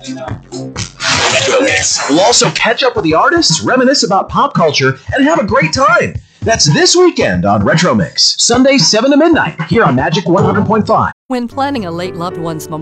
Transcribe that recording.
We'll also catch up with the artists, reminisce about pop culture, and have a great time. That's this weekend on Retro Mix, Sunday 7 to midnight, here on Magic 100.5. When planning a late loved one's